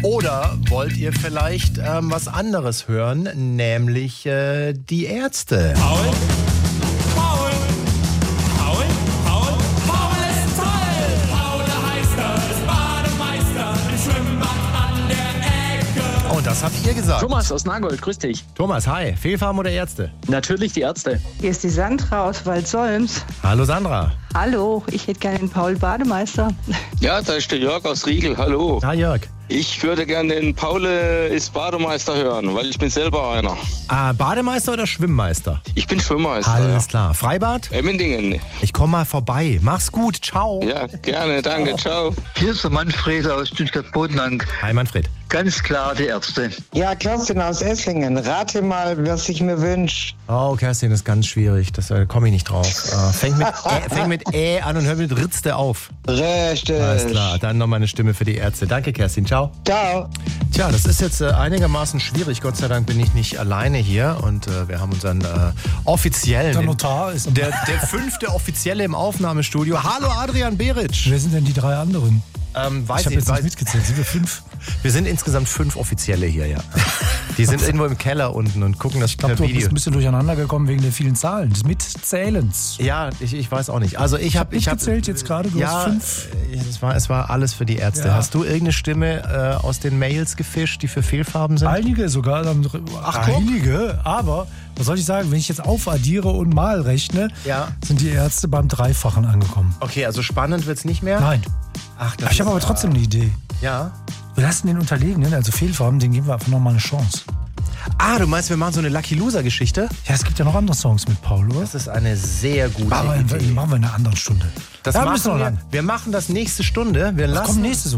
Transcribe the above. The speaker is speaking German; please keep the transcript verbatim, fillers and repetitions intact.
Oder wollt ihr vielleicht ähm, was anderes hören, nämlich äh, die Ärzte? Paul, Paul, Paul, Paul, Paul ist toll. Paul heißt er, ist Bademeister im Schwimmbad an der Ecke. Und das habt ihr gesagt. Thomas aus Nagold, grüß dich. Thomas, hi. Fehlfarben oder Ärzte? Natürlich die Ärzte. Hier ist die Sandra aus Waldsolms. Hallo Sandra. Hallo, ich hätte gerne den Paul Bademeister. Ja, da ist der Jörg aus Riegel. Hallo. Hi Jörg. Ich würde gerne den Paul ist Bademeister hören, weil ich bin selber einer. Ah, Bademeister oder Schwimmmeister? Ich bin Schwimmmeister. Alles ja. klar. Freibad? Emmendingen. Ich komme mal vorbei. Mach's gut. Ciao. Ja, gerne. Danke. Ciao. Hier ist der Manfred aus Stuttgart-Bodenlang. Hi Manfred. Ganz klar die Ärzte. Ja, Kerstin aus Esslingen. Rate mal, was ich mir wünsche. Oh, Kerstin, das ist ganz schwierig. Das äh, komme ich nicht drauf. Äh, fängt mit Ä, fängt mit Ä an und hört mit Ritzte auf. Richtig. Alles klar. Dann nochmal eine Stimme für die Ärzte. Danke, Kerstin. Ciao. Ciao. Tja, das ist jetzt äh, einigermaßen schwierig. Gott sei Dank bin ich nicht alleine hier und äh, wir haben unseren äh, offiziellen... Der Notar ist... Der, der fünfte Offizielle im Aufnahmestudio. Hallo Adrian Beritsch. Wer sind denn die drei anderen? Ähm, weiß Ich habe ich, jetzt nicht weiß, mitgezählt. Sind wir fünf? wir sind insgesamt fünf Offizielle hier, ja. Die sind irgendwo im Keller unten und gucken das Ich glaube, per du Video. bist ein bisschen durcheinander gekommen wegen der vielen Zahlen, des Mitzählens. Ja, ich, ich weiß auch nicht. Also ich habe... Ich habe gezählt jetzt gerade, du ja, hast fünf. Es war, es war alles für die Ärzte. Ja. Hast du irgendeine Stimme äh, aus den Mails gefischt, die für Fehlfarben sind? Einige sogar. Ach, guck. Einige, aber was soll ich sagen, wenn ich jetzt aufaddiere und mal rechne, Ja. sind die Ärzte beim Dreifachen angekommen. Okay, also spannend wird's nicht mehr? Nein. Ach, das Ich habe ist- aber trotzdem eine Idee. Ja. Wir lassen den Unterlegenen, also Fehlfarben, den geben wir einfach nochmal eine Chance. Ah, du meinst, wir machen so eine Lucky Loser-Geschichte? Ja, es gibt ja noch andere Songs mit Paul, oder? Das ist eine sehr gute Aber Idee. machen wir in einer anderen Stunde. Das Ja, machen müssen wir wir, lang. wir machen das nächste Stunde. Wir Was lassen kommt nächstes